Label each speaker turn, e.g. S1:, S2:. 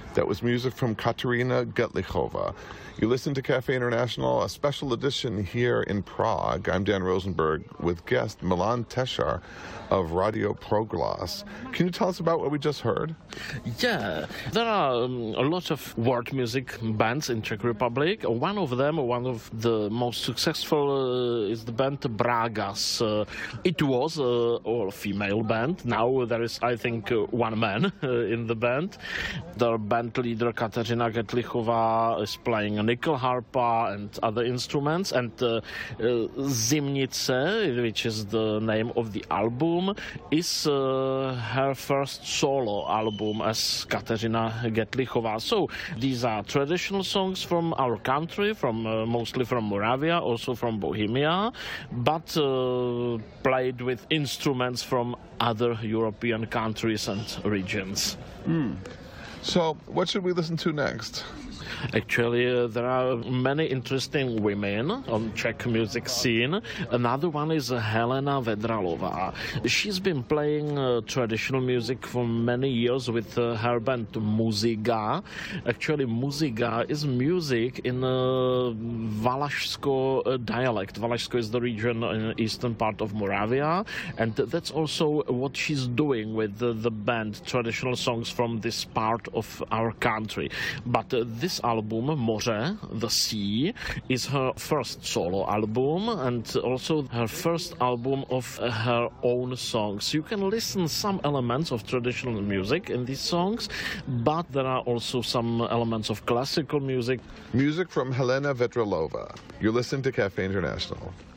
S1: That was music from Katarina Getlichova. You listen to Cafe International, a special edition here in Prague. I'm Dan Rosenberg with guest Milan Teshar of Radio Proglas. Can you tell us about what we just heard?
S2: Yeah, there are a lot of world music bands in Czech Republic. One of them, one of the most successful, is the band Bragas. It was an all-female band. Now there is, I think, one man in the band. Their band leader Kateřina Getlichova is playing a nickel harpa and other instruments, and Zimnice, which is the name of the album, is her first solo album as Kateřina Getlichova. So these are traditional songs from our country, from mostly from Moravia, also from Bohemia, but played with instruments from other European countries and regions.
S1: So what should we listen to next?
S2: Actually, there are many interesting women on Czech music scene. Another one is Helena Vedralova. She's been playing traditional music for many years with her band Muziga. Actually, Muziga is music in Valašsko dialect. Valašsko is the region in the eastern part of Moravia, and that's also what she's doing with the band, traditional songs from this part of our country. But this album, Moře, the Sea, is her first solo album and also her first album of her own songs. You can listen some elements of traditional music in these songs, but there are also some elements of classical music.
S1: Music from Helena Vedralova. You listen to Cafe International.